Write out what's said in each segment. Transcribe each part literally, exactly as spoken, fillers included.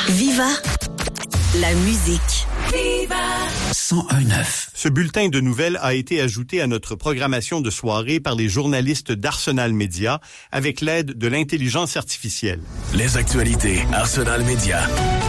Viva la musique. Viva cent un neuf. Ce bulletin de nouvelles a été ajouté à notre programmation de soirée par les journalistes d'Arsenal Média avec l'aide de l'intelligence artificielle. Les actualités Arsenal Média.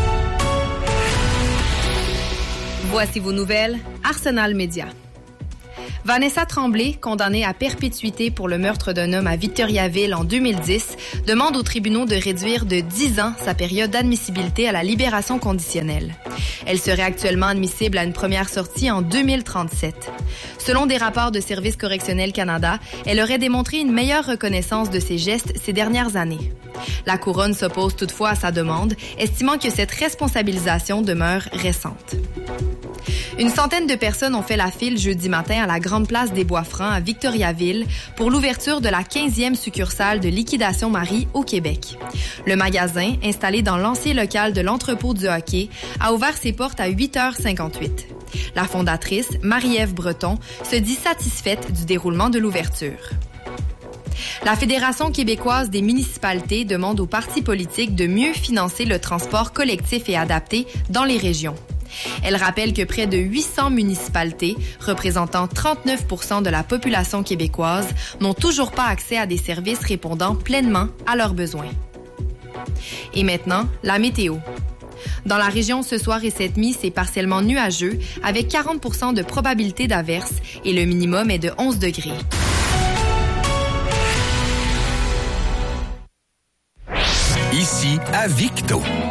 Voici vos nouvelles Arsenal Média. Vanessa Tremblay, condamnée à perpétuité pour le meurtre d'un homme à Victoriaville en deux mille dix, demande aux tribunaux de réduire de dix ans sa période d'admissibilité à la libération conditionnelle. Elle serait actuellement admissible à une première sortie en deux mille trente-sept. Selon des rapports de Service correctionnel Canada, elle aurait démontré une meilleure reconnaissance de ses gestes ces dernières années. La Couronne s'oppose toutefois à sa demande, estimant que cette responsabilisation demeure récente. Une centaine de personnes ont fait la file jeudi matin à la Grande Place des Bois-Francs à Victoriaville pour l'ouverture de la quinzième succursale de Liquidation Marie au Québec. Le magasin, installé dans l'ancien local de l'entrepôt du hockey, a ouvert ses portes à huit heures cinquante-huit. La fondatrice, Marie-Ève Breton, se dit satisfaite du déroulement de l'ouverture. La Fédération québécoise des municipalités demande aux partis politiques de mieux financer le transport collectif et adapté dans les régions. Elle rappelle que près de huit cents municipalités, représentant trente-neuf pour cent de la population québécoise, n'ont toujours pas accès à des services répondant pleinement à leurs besoins. Et maintenant, la météo. Dans la région ce soir et cette nuit, c'est partiellement nuageux, avec quarante pour cent de probabilité d'averse et le minimum est de onze degrés. Ici, à Victo.